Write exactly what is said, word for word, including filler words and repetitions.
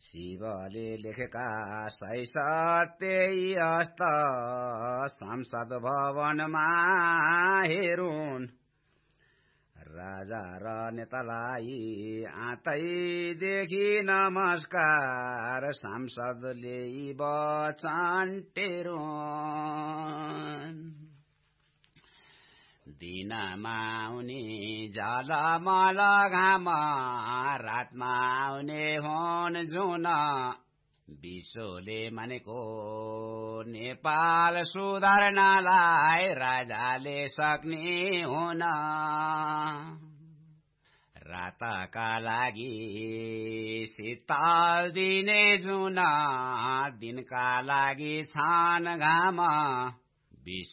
शिवले लेखेका सय सत्य अस्त संसद भवनमा हेरुन् राजा र नेतालाई आतैदेखि नमस्कार सांसदले वचन टेरुन् दिनमा आउने जलमल घाम रातमा आउने हुन् जुन विश्वले मानेको नेपाल सुधार्नलाई राजाले सक्ने हुन रातका लागि शीतल दिने जुन दिनका लागि छान घाम